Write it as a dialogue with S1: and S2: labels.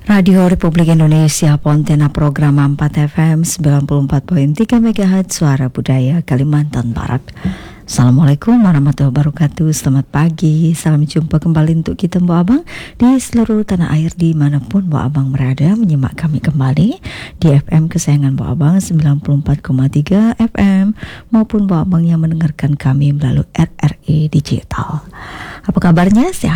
S1: Radio Republik Indonesia Pontianak program 4 FM 94.3 MHz Suara Budaya Kalimantan Barat. Assalamualaikum warahmatullahi wabarakatuh. Selamat pagi, salam jumpa kembali untuk kita Mbak Abang di seluruh tanah air dimanapun Mbak Abang berada. Menyimak kami kembali di FM kesayangan Mbak Abang 94,3 FM maupun Mbak Abang yang mendengarkan kami melalui RRI Digital. Apa kabarnya? Sehat?